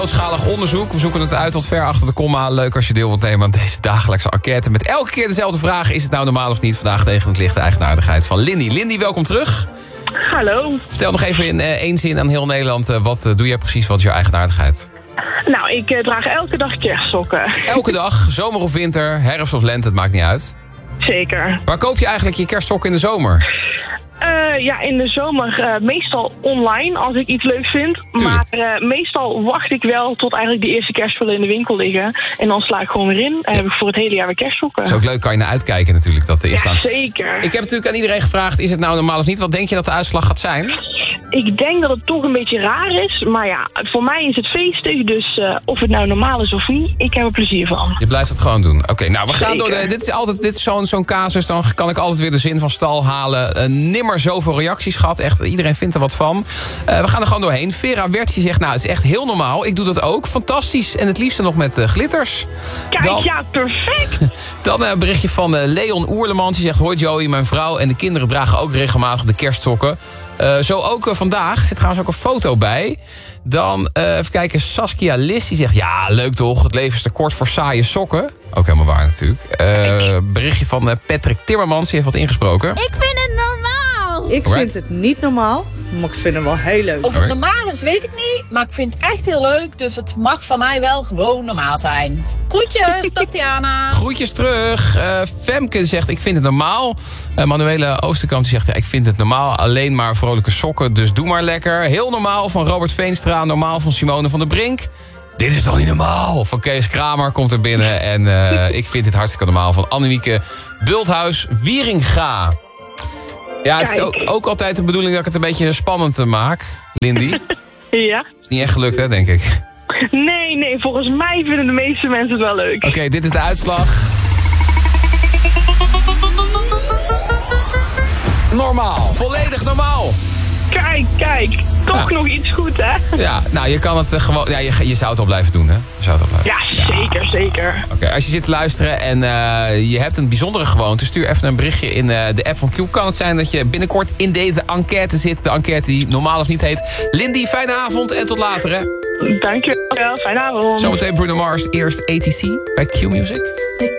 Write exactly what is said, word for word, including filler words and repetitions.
Grootschalig onderzoek. We zoeken het uit tot ver achter de komma. Leuk als je deel wilt nemen aan deze dagelijkse enquête. Met elke keer dezelfde vraag. Is het nou normaal of niet? Vandaag tegen het licht de eigenaardigheid van Lindy. Lindy, welkom terug. Hallo. Vertel nog even in uh, één zin aan heel Nederland. Uh, wat uh, doe jij precies? Wat is jouw eigenaardigheid? Nou, ik uh, draag elke dag kerstsokken. Elke dag, zomer of winter, herfst of lente, het maakt niet uit. Zeker. Waar koop je eigenlijk je kerstsokken in de zomer? Uh, ja, in de zomer uh, meestal online als ik iets leuks vind. Tuurlijk. Maar uh, meestal wacht ik wel tot eigenlijk de eerste kerstspullen in de winkel liggen. En dan sla ik gewoon weer in. En heb ik voor het hele jaar weer kerstsokken. Dat is ook leuk, kan je naar uitkijken natuurlijk. Dat er is Ja, staan. zeker. Ik heb natuurlijk aan iedereen gevraagd, is het nou normaal of niet? Wat denk je dat de uitslag gaat zijn? Ik denk dat het toch een beetje raar is. Maar ja, voor mij is het feestig. Dus uh, of het nou normaal is of niet, ik heb er plezier van. Je blijft het gewoon doen. Oké, okay, nou we gaan Zeker. door de... Dit is altijd dit is zo'n zo'n casus, dan kan ik altijd weer de zin van stal halen. Uh, nimmer zoveel reacties gehad. Echt, iedereen vindt er wat van. Uh, we gaan er gewoon doorheen. Vera Wertje zegt, nou, het is echt heel normaal. Ik doe dat ook. Fantastisch. En het liefste nog met uh, glitters. Kijk, Dan, ja, perfect. dan een berichtje van uh, Leon Oerlemans. Die zegt, hoi Joey, mijn vrouw en de kinderen dragen ook regelmatig de kerstsokken. Uh, zo ook uh, vandaag. Er zit trouwens ook een foto bij. Dan, uh, even kijken, Saskia Lis. Die zegt, ja, leuk toch. Het leven is te kort voor saaie sokken. Ook helemaal waar natuurlijk. Uh, berichtje van uh, Patrick Timmermans. Die heeft wat ingesproken. Ik vind het normaal. Ik Alright. vind het niet normaal, maar ik vind het wel heel leuk. Of het normaal is, weet ik niet. Maar ik vind het echt heel leuk. Dus het mag van mij wel gewoon normaal zijn. Groetjes, Tatiana. Groetjes terug. Uh, Femke zegt, ik vind het normaal. Uh, Manuele Oosterkamp die zegt, ja, ik vind het normaal. Alleen maar vrolijke sokken, dus doe maar lekker. Heel normaal van Robert Veenstra. Normaal van Simone van der Brink. Dit is toch niet normaal? Van Kees Kramer komt er binnen. En uh, ik vind dit hartstikke normaal. Van Annemieke Bulthuis Wieringa. Ja, het is ook, ook altijd de bedoeling dat ik het een beetje spannend maak. Lindy. Ja. Is niet echt gelukt, hè, denk ik. Nee, nee, volgens mij vinden de meeste mensen het wel leuk. Oké, okay, dit is de uitslag. Normaal. Volledig normaal. Kijk, kijk. Toch Ja. nog iets goed, hè? Ja, nou, je kan het uh, gewoon... Ja, je, je zou het al blijven doen, hè? Je zou het al blijven. Ja, zeker, zeker. Oké, okay, als je zit te luisteren en uh, je hebt een bijzondere gewoonte... stuur even een berichtje in uh, de app van Q. Kan het zijn dat je binnenkort in deze enquête zit. De enquête die normaal of niet heet. Lindy, fijne avond en tot later, hè? Dankjewel. Fijne avond. Zometeen Bruno Mars, eerst A T C bij Q Music.